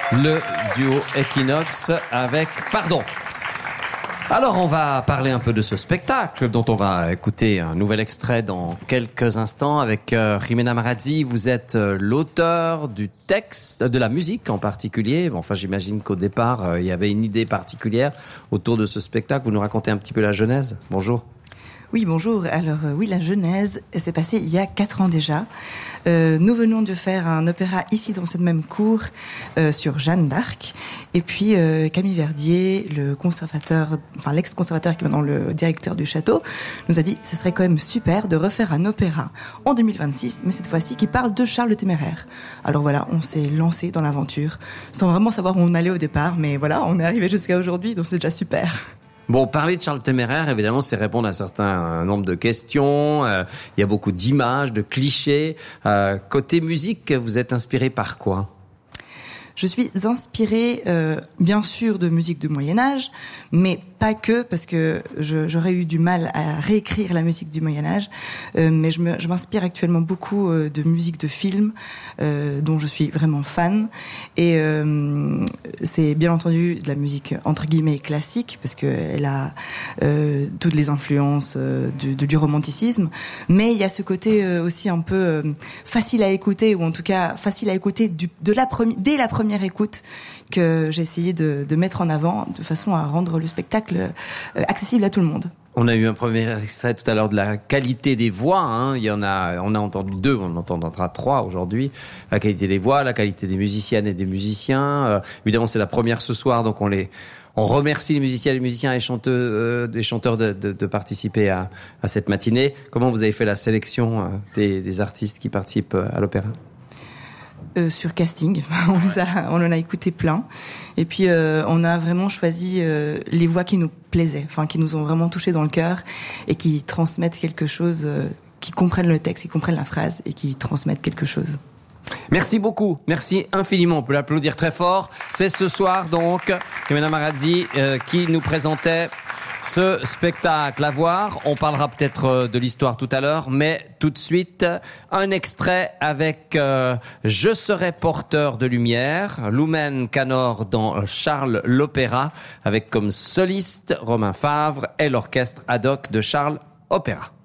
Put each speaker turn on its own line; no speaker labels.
Le duo Equinox avec Pardon. Alors on va parler un peu de ce spectacle dont on va écouter un nouvel extrait dans quelques instants avec Jimena Marazzi. Vous êtes l'auteur du texte, de la musique en particulier. Enfin, j'imagine qu'au départ, il y avait une idée particulière autour de ce spectacle. Vous nous racontez un petit peu la genèse. Bonjour.
Oui, bonjour. Alors oui, la genèse s'est passée il y a 4 ans déjà. Nous venons de faire un opéra ici dans cette même cour sur Jeanne d'Arc. Et puis Camille Verdier, le conservateur, enfin l'ex-conservateur qui est maintenant le directeur du château, nous a dit ce serait quand même super de refaire un opéra en 2026, mais cette fois-ci qui parle de Charles le Téméraire. Alors voilà, on s'est lancé dans l'aventure sans vraiment savoir où on allait au départ, mais voilà, on est arrivé jusqu'à aujourd'hui, donc c'est déjà super.
Bon, parler de Charles Téméraire, évidemment, c'est répondre à un certain nombre de questions. Il y a beaucoup d'images, de clichés. Côté musique, vous êtes inspiré par quoi ?
Je suis inspirée, bien sûr, de musique du Moyen-Âge, mais pas que, parce que j'aurais eu du mal à réécrire la musique du Moyen-Âge. Mais je m'inspire actuellement beaucoup de musique de film, dont je suis vraiment fan. Et c'est bien entendu de la musique entre guillemets classique, parce que elle a toutes les influences du romanticisme. Mais il y a ce côté aussi un peu facile à écouter, ou en tout cas facile à écouter dès la première écoute, que j'ai essayé de mettre en avant de façon à rendre le spectacle accessible à tout le monde.
On a eu un premier extrait tout à l'heure de la qualité des voix. On a entendu 2, on en entendra 3 aujourd'hui. La qualité des voix, la qualité des musiciennes et des musiciens. Évidemment, c'est la première ce soir, donc on remercie les musiciens, les musiciens et les chanteurs de participer à cette matinée. Comment vous avez fait la sélection des artistes qui participent à l'opéra ?
Sur casting, on en a écouté plein, et puis on a vraiment choisi les voix qui nous plaisaient, enfin qui nous ont vraiment touchés dans le cœur et qui transmettent quelque chose, qui comprennent le texte, qui comprennent la phrase et qui transmettent quelque chose.
Merci beaucoup, merci infiniment. On peut l'applaudir très fort. C'est ce soir donc Jimena Marazzi qui nous présentait ce spectacle à voir. On parlera peut-être de l'histoire tout à l'heure, mais tout de suite, un extrait avec Je serai porteur de lumière, Lumen Canor dans Charles l'Opéra, avec comme soliste Romain Favre et l'orchestre ad hoc de Charles Opéra.